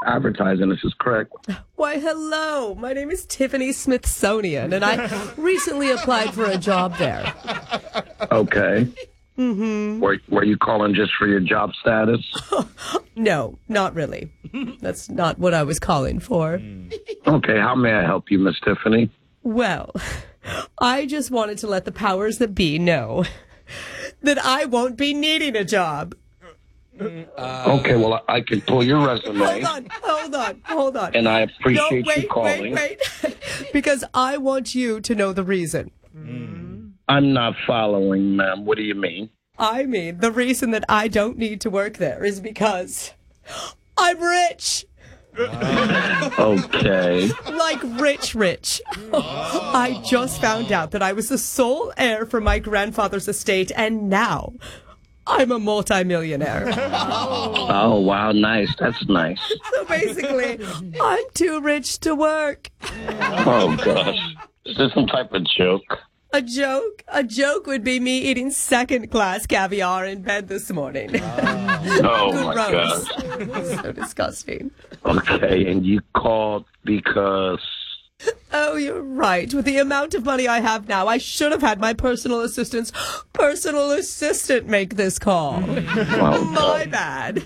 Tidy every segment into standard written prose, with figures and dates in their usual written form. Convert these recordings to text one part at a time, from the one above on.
Advertising, this is correct. Why, hello. My name is Tiffany Smithsonian, and I recently applied for a job there. Okay. Mm-hmm. Were you calling just for your job status? No, not really. That's not what I was calling for. Okay, how may I help you, Miss Tiffany? Well, I just wanted to let the powers that be know that I won't be needing a job. Okay, well, I can pull your resume. Hold on. And I appreciate you calling. Wait. Because I want you to know the reason. I'm not following, ma'am. What do you mean? I mean, the reason that I don't need to work there is because I'm rich. Okay. Like rich. I just found out that I was the sole heir for my grandfather's estate, and now I'm a multimillionaire. Oh, wow, nice. That's nice. So basically, I'm too rich to work. Oh, gosh. Is this some type of joke? A joke? A joke would be me eating second-class caviar in bed this morning. Oh, my Gross. gosh. So disgusting. Okay, and you called because... Oh, you're right. With the amount of money I have now, I should have had my personal assistant make this call. Well, My bad.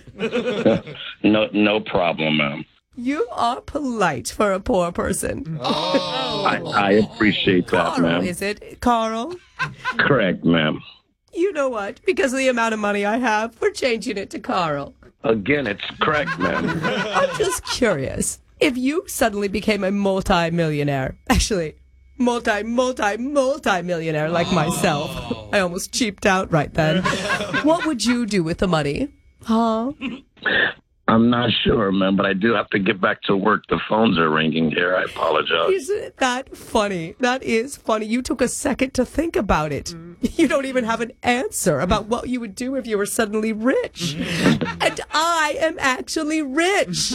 No problem, ma'am. You are polite for a poor person. I appreciate that, Carl, ma'am. is it? Carl? Correct, ma'am. You know what? Because of the amount of money I have, we're changing it to Carl. Again, it's correct, ma'am. I'm just curious. If you suddenly became a multi-millionaire, actually, multi-millionaire like myself, I almost cheaped out right then, what would you do with the money? Huh? I'm not sure, ma'am, but I do have to get back to work. The phones are ringing here. I apologize. Isn't that funny? That is funny. You took a second to think about it. You don't even have an answer about what you would do if you were suddenly rich. And I am actually rich.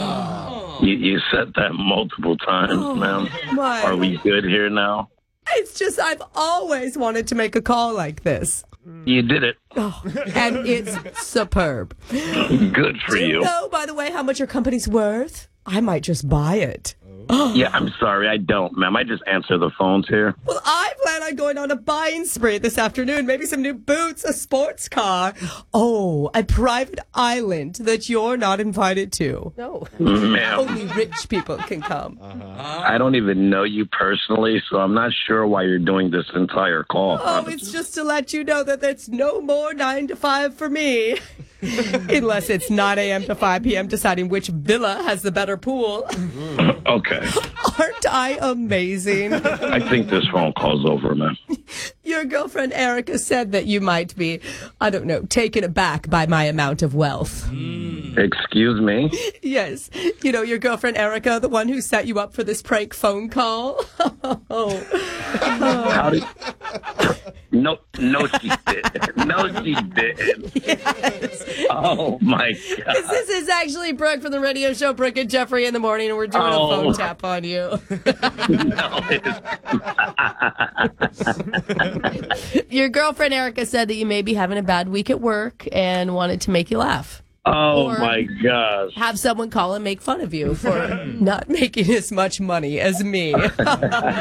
You said that multiple times, ma'am. My. Are we good here now? It's just I've always wanted to make a call like this. You did it. Oh, and it's superb. Good for Do you you. know, by the way, how much your company's worth? I might just buy it. Yeah, I'm sorry. I don't, ma'am. I just answer the phones here. Well, I plan on going on a buying spree this afternoon. Maybe some new boots, a sports car. Oh, a private island that you're not invited to. No. Ma'am, Only rich people can come. I don't even know you personally, so I'm not sure why you're doing this entire call. Oh, it's just to let you know that there's no more 9 to 5 for me. Unless it's 9 a.m. to 5 p.m. deciding which villa has the better pool. Okay. Aren't I amazing? I think this phone call's over, ma'am. Your girlfriend Erica said that you might be, I don't know, taken aback by my amount of wealth. Excuse me? Yes. You know, your girlfriend Erica, the one who set you up for this prank phone call? How did... No, she didn't. No, she didn't. Yes. Oh, my God. This is actually Brooke from the radio show Brooke and Jeffrey in the Morning, and we're doing a phone tap on you. No, Your girlfriend Erica said that you may be having a bad week at work and wanted to make you laugh. Oh, Or my gosh. have someone call and make fun of you for not making as much money as me.